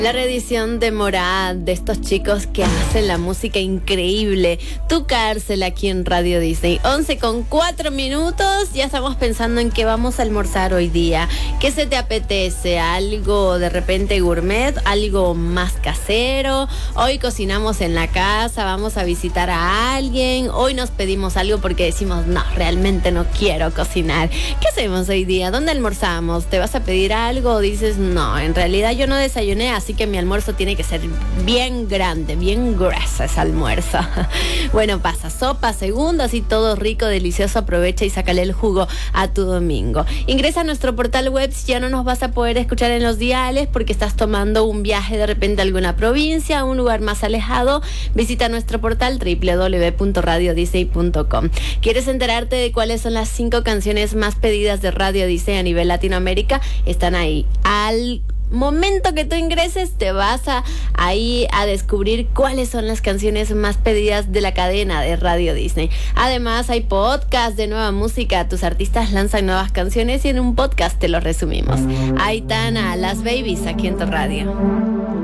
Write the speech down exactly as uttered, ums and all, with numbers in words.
La reedición de Morad, de estos chicos que hacen la música increíble. Tu cárcel aquí en Radio Disney. once con cuatro minutos. Ya estamos pensando en qué vamos a almorzar hoy día. ¿Qué se te apetece? ¿Algo de repente gourmet? ¿Algo más casero? Hoy cocinamos en la casa, vamos a visitar a alguien. Hoy nos pedimos algo porque decimos, no, realmente no quiero cocinar. ¿Qué hacemos hoy día? ¿Dónde almorzamos? ¿Te vas a pedir algo? O dices, no, en realidad yo no desayuné, así que mi almuerzo tiene que ser bien grande, bien grueso ese almuerzo. Bueno, pasa sopa, segundos y todo rico, delicioso. Aprovecha y sácale el jugo a tu domingo. Ingresa a nuestro portal web. Ya no nos vas a poder escuchar en los diales porque estás tomando un viaje de repente a alguna provincia, a un lugar más alejado. Visita nuestro portal doble u doble u doble u punto radio disney punto com. ¿Quieres enterarte de cuáles son las cinco canciones más pedidas de Radio Disney a nivel Latinoamérica? Están ahí. Al momento que tú ingreses te vas a ahí a descubrir cuáles son las canciones más pedidas de la cadena de Radio Disney. Además hay podcast de nueva música, tus artistas lanzan nuevas canciones y en un podcast te lo resumimos. Aitana, Las Babies, aquí en tu radio.